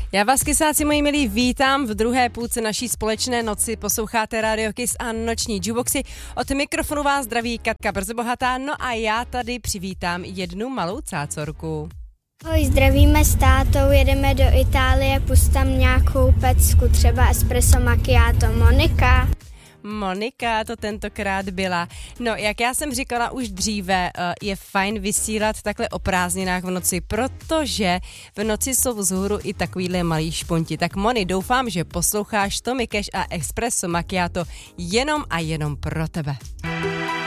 Já vás, kysáci moji milí, vítám v druhé půlce naší společné noci. Posloucháte Radio Kiss a noční jukeboxy. Od mikrofonu vás zdraví Katka Brzobohatá, no a já tady přivítám jednu malou cácorku. Ahoj, zdravíme s tátou, jedeme do Itálie, pust tam nějakou pecku, třeba espresso macchiato. Monika to tentokrát byla. No, jak já jsem říkala už dříve, je fajn vysílat takhle o prázdninách v noci, protože v noci jsou vzhůru i takovýhle malý šponti. Tak Moni, doufám, že posloucháš Tommy Cash a espresso macchiato jenom a jenom pro tebe.